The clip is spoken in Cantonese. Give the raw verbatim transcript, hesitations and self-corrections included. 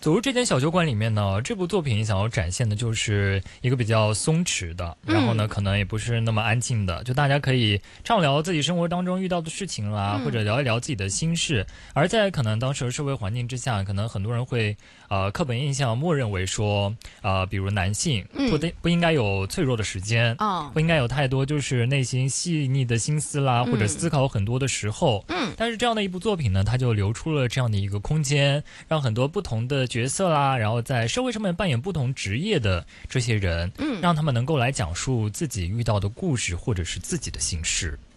走入这间小酒馆里面呢，这部作品想要展现的就是一个比较松弛的，然后呢，可能也不是那么安静的，就大家可以畅聊自己生活当中遇到的事情啦，或者聊一聊自己的心事。而在可能当时的社会环境之下，可能很多人会呃刻板印象默认为说，呃，比如男性不得不应该有脆弱的时间，不应该有太多就是内心细腻的心思啦，或者思考很多的时候。嗯，但是这样的一部作品呢，它就留出了这样的一个空间，让很多不同的角色啦，然后在社会上面扮演不同职业的这些人，嗯，让他们能够来讲述自己遇到的故事或者是自己的心事。